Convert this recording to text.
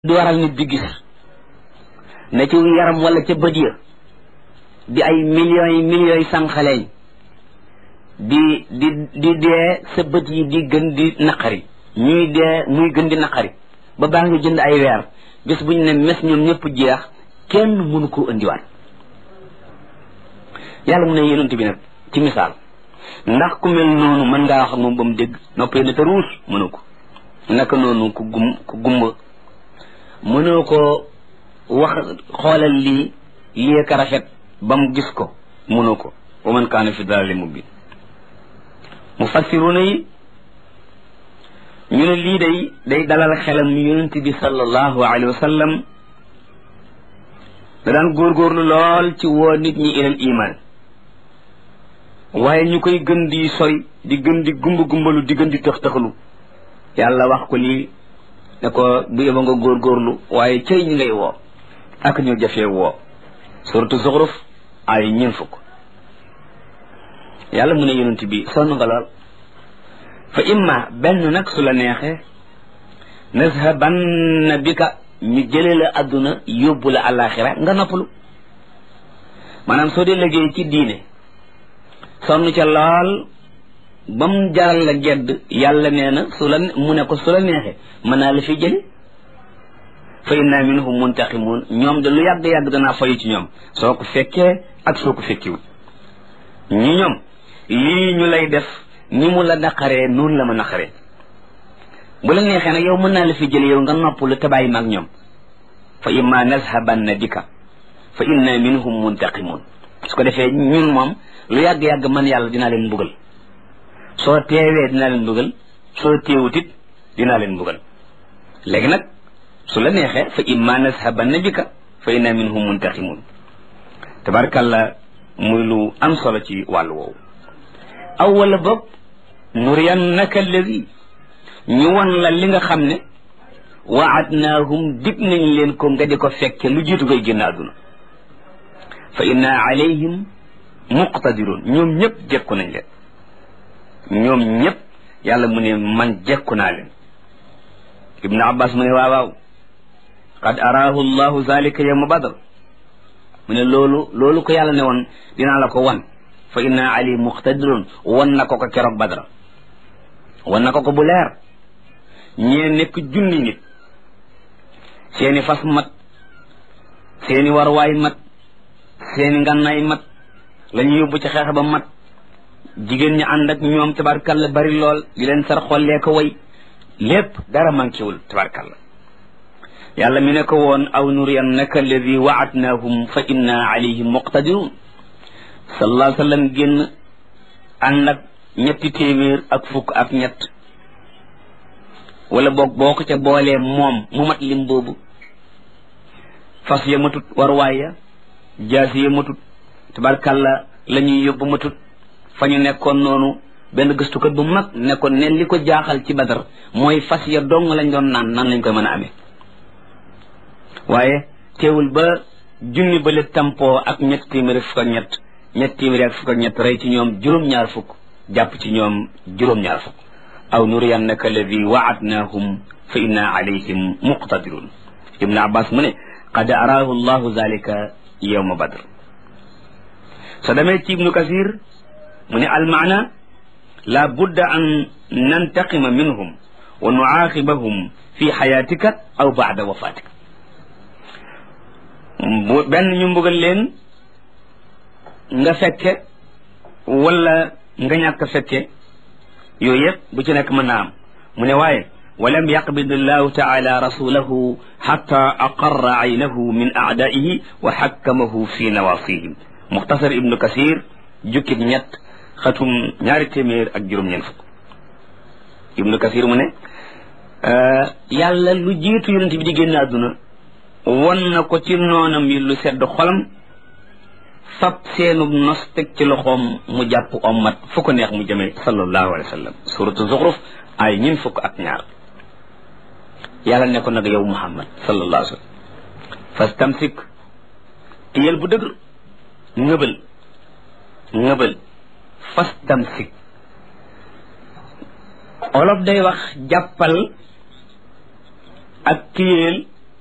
du waral nit di gis ne ci yaram wala ca bët ya di ay millions yi sànqaleñ di dee sa bët yi di gën di naqari ñuy dee muy gën di naqari ba baa ngi jënd ay weer bés bu ñu ne mes ñoom ñëpp jeex kenn mënu koo indiwaat yàlla mu ne yonent bi nag ci misaal ndax ku mel noonu mën ngaa wax ak moom ba mu dégg noppee na te ruus mënu ko naka noonu ku gumba mënoo ko wax xoolal lii ka rafet ba mu gis ko mënoo ko wa man kaana fi dalaalin mubiin mufassiruna yi ñu ne lii day dalal xelam yonent bi sallallahu alayhi wa sallam da daan góorgóorlu lool ci woo nit ñi ilal iman waaye ñu koy gën di sori di gën di gumbalu di gën di tëx-tëxalu yàlla wax ko lii ne ko bu yóbba nga góorgóorlu waaye cëy ñi ngay woo ak ñu jafee woo suratu Zuxruf ay ñeent fukk yàlla mu ne yonent bi sonn nga lool fa imma benn nag su la neexee nazhabanna bika ñu jëlee la adduna yóbbu la àllaaxira nga noppalu maanaam soo dee liggéey ci diine sonn ca lool ba mu jaral la gedd yàlla nee na mu ne ko su la neexee mën naa la fi jëli fa inna minhum muntaqimun ñoom de lu yàgg-yàgg danaa fayu ci ñoom soo ko fekkee ak soo ko fekkiwul ñi ñoom lii ñu lay def ni mu la naqaree noonu la ma naqaree bu la neexee nag yow mën naa la fi jëli yow nga noppalu te bàyyi maag ñoom fa imma nazhabanna bika fa inna minhum muntaqimun su ko defee ñun moom lu yàgg-yàgg man yàlla dinaa leen mbugal soo teewee dinaa leen mbugal soo teewutit dinaa leen mbugal léegi nag su la neexee fa imma nazhabanna bika fa inna minhum muntaqimun tabarkàlla muy lu am solo ci wàllu woowu aw wala boog nuriyannaka alladi ñu won la li nga xam ne waadnaahum dig nañ leen ko nga di ko fekke lu jiitu koy génn àdduna fa inna alayhim muqtadirun ñoom ñëpp jekku nañ leen ñoom ñëpp yàlla mu ne man jekku naa leen ibnu abbas mu ne waaw qad araahu llahu zalika yawma badr mu ne loolu ko yàlla ne woon dinaa la ko wan fa inna alayhim muqtadirun wan na ko keroog badra wan na ko bu leer ñee nekk junni nit seeni fas mat seeni warwaay mat seeni ngànnaay mat la ñu yóbbu ci xeex ba mat jigéen ñi ànd ak ñoom tabarkalla bari lool di leen sar xollee ko way lépp dara manquéwul tabarkalla yàlla mi ne ko woon aw nuriyannaka alladi waadnaahum fa inna alayhim muqtadirun sallallahu alayhi wa sallam génn ànd ak ñetti téeméer ak fukk ak ñett wala boog boo ko ca boolee moom mu mat lim boobu fas ya matut warwaay ya jaasi ya matut tabarkàlla la ñuy yóbbu matut fa ñu nekkoon noonu benn gëstukat bu mag nekkoon ne li ko jaaxal ci Badar mooy fas ya dong lañ doon nan lañ koy mën a amee waaye teewul ba junni ba le tampoo ak ñetti téeméer fukk ak ñett téeméer ak fukk ak ñett rey ci ñoom juróom-ñaar fukk jàpp ci ñoom juróom-ñaar fukk aw nuriyannaka alladi waadnaahum fa inna alayhim muqtadirun ibnu abbas mu ne qad araahu llahu zalika yawma badr so demee ci ibnu kasir mu ne almaana la budda an nantaqima minhum wa nuaaqibahum fi xayatika aw baada wafatika benn ñu mbugal leen nga fekke wala nga ñàkk fekke yooyu yëpp bu ci nekk mën naa am mu ne waaye walam yaqbid allahu taala rasulahu xata aqarra aynahu min aadaihi wa xakkamahu fi nawasihim muxtasar ibnu kasir jukkib ñett xatum ñaari téeméer ak juróom-ñeent fukk ibnu kasir mu ne yàlla lu jiitu yonent bi di génn àdduna won na ko ci noonam yi lu sedd xolam fab seenu nos teg ci loxoom mu jàpp ommat fu ko neex mu jëmee sallallahu alayhi wa sallam suratu Zuxruf ay ñin fukk ak ñaar yàlla ne ko nag yow Muhammad sallallahu alayhi wa sallam fastamsik téyel bu dëgër ngëbal fastamsik olof day wax jàppal ak téyel